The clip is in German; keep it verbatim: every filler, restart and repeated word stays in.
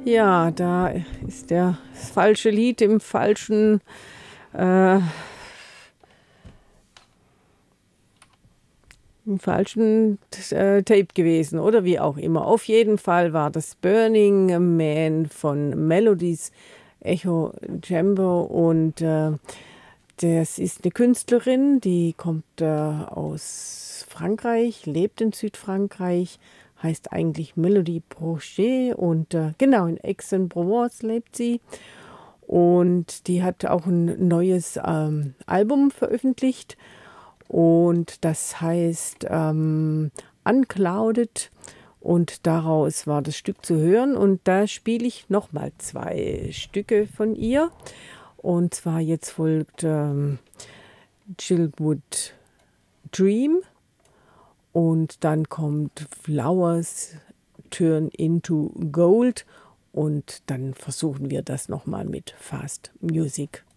Ja, da ist der das falsche Lied im falschen, äh im falschen t äh, Tape gewesen oder wie auch immer. Auf jeden Fall war das „Burning Man“ von Melodies Echo Chamber und, äh, das ist 'ne Künstlerin, die kommt, äh, aus Frankreich, lebt in Südfrankreich, heißt eigentlich Melody Projet und, äh, genau, in Aix-en-Provence lebt sie. Und die hat auch 'n neues, ähm, Album veröffentlicht und das heißt, ähm, „Unclouded“ und daraus war das Stück zu hören und da spiele ich noch mal zwei Stücke von ihr. Und zwar jetzt folgt, ähm, „Childhood Dream“ und dann kommt „Flowers Turn into Gold“ und dann versuchen wir das noch mal mit Fast Music.